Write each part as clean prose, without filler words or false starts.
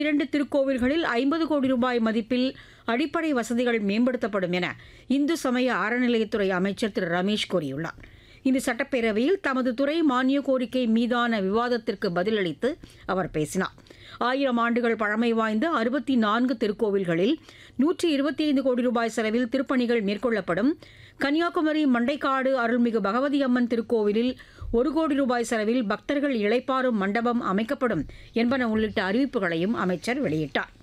2 திருக்கோவில்களில் 50 கோடி ரூபாய் மதிப்பில் அடிப்படை வசதிகள் மேம்படுத்தப்படும் என இந்து சமய அறநிலையத்துறை அமைச்சர் திரு ரமேஷ் கூறியுள்ளார். இன்று சட்டப்பேரவையில் தமது துறை மானிய கோரிக்கை மீதான விவாதத்திற்கு பதிலளித்து அவர் பேசினார். 1000 ஆண்டுகள் பழமை வாய்ந்த 64 திருக்கோவில்களில் 125 கோடி ரூபாய் செலவில் திருப்பணிகள் மேற்கொள்ளப்படும். கன்னியாகுமரி மண்டைக்காடு அருள்மிகு பகவதி அம்மன் திருக்கோவிலில் 1 கோடி ரூபாய் செலவில் பக்தர்கள் இளைப்பாறும் மண்டபம் அமைக்கப்படும் என்பன உள்ளிட்ட அறிவிப்புகளையும் அமைச்சர் வெளியிட்டார்.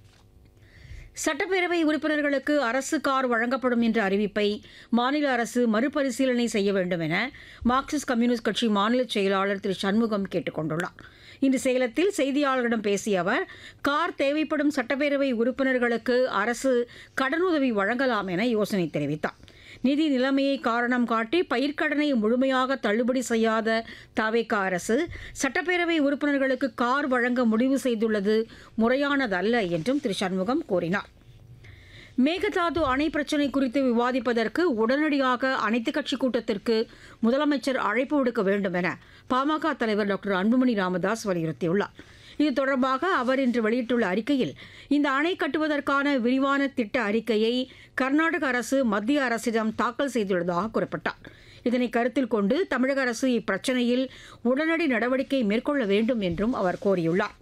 சட்டப்பேரவை உறுப்பினர்களுக்கு அரசு கார் வழங்கப்படும் என்ற அறிவிப்பை மாநில அரசு மறுபரிசீலனை செய்ய வேண்டும் என மார்க்சிஸ்ட் கம்யூனிஸ்ட் கட்சி மாநில செயலாளர் திரு சண்முகம் கேட்டுக் கொண்டுள்ளார். இன்று சேலத்தில் செய்தியாளர்களிடம் பேசிய அவர், கார் தேவைப்படும் சட்டப்பேரவை உறுப்பினர்களுக்கு அரசு கடனுதவி வழங்கலாம் என யோசனை தெரிவித்தார். நிதி நிலைமையை காரணம் காட்டி பயிர்க்கடனை முழுமையாக தள்ளுபடி செய்யாத தவேக அரசு சட்டப்பேரவை உறுப்பினர்களுக்கு கார் வழங்க முடிவு செய்துள்ளது முறையானதல்ல என்றும் திரு சண்முகம் கூறினார். மேகதாது அணை பிரச்சினை குறித்து விவாதிப்பதற்கு உடனடியாக அனைத்துக் கட்சி கூட்டத்திற்கு முதலமைச்சர் அழைப்பு விடுக்க வேண்டும் என பாமக தலைவர் டாக்டர் அன்புமணி ராமதாஸ் வலியுறுத்தியுள்ளார். இது தொடர்பாக அவர் இன்று வெளியிட்டுள்ள அறிக்கையில், இந்த அணை கட்டுவதற்கான விரிவான திட்ட அறிக்கையை கர்நாடக அரசு மத்திய அரசிடம் தாக்கல் செய்துள்ளதாக குறிப்பிட்டார். இதனை கருத்தில் கொண்டு தமிழக அரசு இப்பிரச்சினையில் உடனடி நடவடிக்கை மேற்கொள்ள வேண்டும் என்றும் அவர் கோரியுள்ளார்.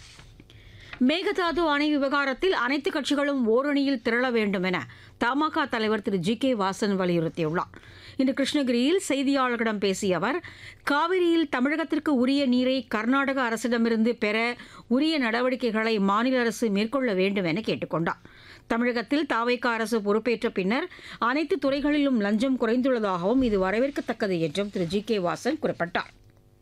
மேகதாது அணை விவகாரத்தில் அனைத்து கட்சிகளும் ஓரணியில் திரள வேண்டும் என தமாக தலைவர் திரு ஜி.கே. வாசன் வலியுறுத்தியுள்ளார். இன்று கிருஷ்ணகிரியில் செய்தியாளர்களிடம் பேசிய அவர், காவிரியில் தமிழகத்திற்கு உரிய நீரை கர்நாடக அரசிடமிருந்து பெற உரிய நடவடிக்கைகளை மாநில அரசு மேற்கொள்ள வேண்டும் என கேட்டுக் கொண்டார். தமிழகத்தில் தவேக அரசு பொறுப்பேற்ற பின்னர் அனைத்து துறைகளிலும் லஞ்சம் குறைந்துள்ளதாகவும் இது வரவேற்கத்தக்கது என்றும் திரு ஜி.கே. வாசன் குறிப்பிட்டார்.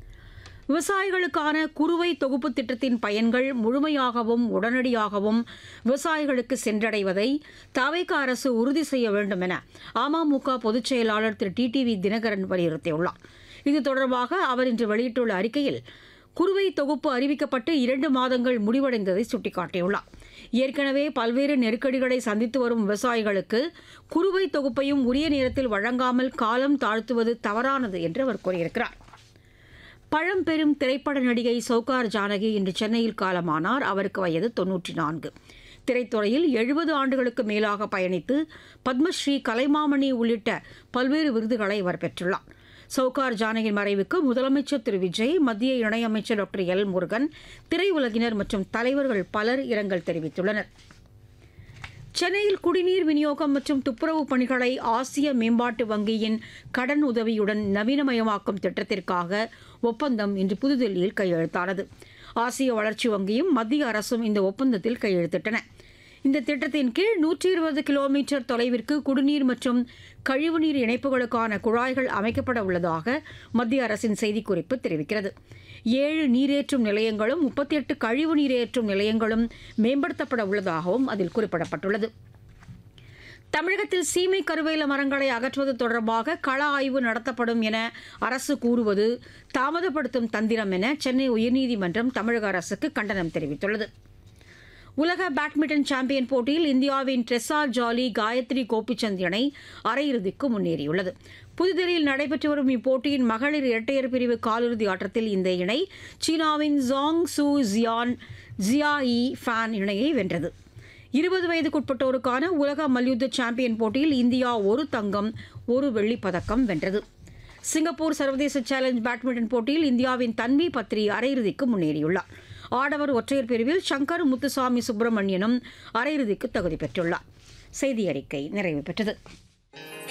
விவசாயிகளுக்கான குறுவை தொகுப்பு திட்டத்தின் பயன்கள் முழுமையாகவும் உடனடியாகவும் விவசாயிகளுக்கு சென்றடைவதை தவேக அரசு உறுதி செய்ய வேண்டும் என அமமுக பொதுச் செயலாளர் திரு டிடிவி தினகரன் வலியுறுத்தியுள்ளார். இது தொடர்பாக அவர் இன்று வெளியிட்டுள்ள அறிக்கையில், குறுவை தொகுப்பு அறிவிக்கப்பட்டு 2 மாதங்கள் முடிவடைந்ததை சுட்டிக்காட்டியுள்ளார். ஏற்கனவே பல்வேறு நெருக்கடிகளை சந்தித்து வரும் விவசாயிகளுக்கு குறுவை தொகுப்பையும் உரிய நேரத்தில் வழங்காமல் காலம் தாழ்த்துவது தவறானது என்று அவர் கூறியிருக்கிறார். பழம்பெரும் திரைப்பட நடிகை சௌகார் ஜானகி இன்று சென்னையில் காலமானார். அவருக்கு வயது 94. திரைத்துறையில் 70 ஆண்டுகளுக்கு மேலாக பயணித்து பத்மஸ்ரீ, கலைமாமணி உள்ளிட்ட பல்வேறு விருதுகளை அவர் பெற்றுள்ளார். சௌகார் ஜானகியின் மறைவுக்கு முதலமைச்சர் திரு விஜய், மத்திய இணையமைச்சர் டாக்டர் எல். முருகன், திரையுலகினர் மற்றும் தலைவர்கள் பலர் இரங்கல் தெரிவித்துள்ளனர். சென்னையில் குடிநீர் விநியோகம் மற்றும் துப்புரவு பணிகளை ஆசிய மேம்பாட்டு வங்கியின் கடன் உதவியுடன் நவீனமயமாக்கும் திட்டத்திற்காக ஒப்பந்தம் இன்று புதுதில்லியில் கையெழுத்தானது. ஆசிய வளர்ச்சி வங்கியும் மத்திய அரசும் இந்த ஒப்பந்தத்தில் கையெழுத்திட்டன. இந்த திட்டத்தின் கீழ் 120 கிலோமீட்டர் தொலைவிற்கு குடிநீர் மற்றும் கழிவுநீர் இணைப்புகளுக்கான குழாய்கள் அமைக்கப்பட உள்ளதாக மத்திய அரசின் செய்திக்குறிப்பு தெரிவிக்கிறது. 7 நீரேற்றும் நிலையங்களும் 38 கழிவு நீரேற்றும் நிலையங்களும் மேம்படுத்தப்பட உள்ளதாகவும் அதில் குறிப்பிடப்பட்டுள்ளது. தமிழகத்தில் சீமை கருவேல மரங்களை அகற்றுவது தொடர்பாக கள ஆய்வு நடத்தப்படும் என அரசு கூறுவது தாமதப்படுத்தும் தந்திரம் என சென்னை உயர்நீதிமன்றம் தமிழக அரசுக்கு கண்டனம் தெரிவித்துள்ளது. உலக பேட்மிண்டன் சாம்பியன் போட்டியில் இந்தியாவின் ட்ரெஸா ஜாலி, காயத்ரி கோபிச்சந்த் இணை அரையிறுதிக்கு முன்னேறியுள்ளது. புதுதில்லியில் நடைபெற்று வரும் இப்போட்டியின் மகளிர் இரட்டையர் பிரிவு காலிறுதி ஆட்டத்தில் இந்த இணை சீனாவின் ஜாங் சூ ஜியான் ஜியா யி ஃபேன் இணையை வென்றது. 20 வயதுக்குட்பட்டோருக்கான உலக மல்யுத்த சாம்பியன் போட்டியில் இந்தியா 1 தங்கம் 1 வெள்ளிப் பதக்கம் வென்றது. சிங்கப்பூர் சர்வதேச சேலஞ்ச் பேட்மிண்டன் போட்டியில் இந்தியாவின் தன்வி பத்ரி அரையிறுதிக்கு முன்னேறியுள்ளார். ஆடவர் ஒற்றையர் பிரிவில் சங்கர் முத்துசாமி சுப்பிரமணியனும் அரையிறுதிக்கு தகுதி பெற்றுள்ளார். செய்தி அறிக்கை நிறைவு பெற்றது.